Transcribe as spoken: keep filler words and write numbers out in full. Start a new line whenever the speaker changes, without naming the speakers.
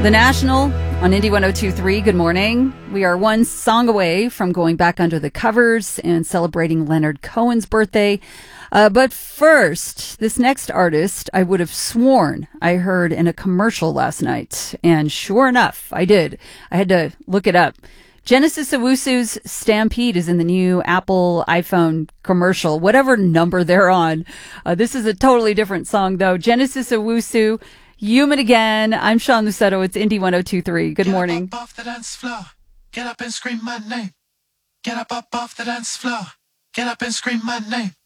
The National on Indie one oh two point three. Good morning. We are one song away from going back under the covers and celebrating Leonard Cohen's birthday. Uh, but first, this next artist, I would have sworn I heard in a commercial last night. And sure enough, I did. I had to look it up. Genesis Owusu's Stampede is in the new Apple iPhone commercial, whatever number they're on. Uh, this is a totally different song, though. Genesis Owusu, Human Again. I'm Sean Lucetto. It's Indie one oh two point three. Good morning.
Get up, up off the dance floor. Get up and scream my name. Get up, up off the dance floor. Get up and scream my name.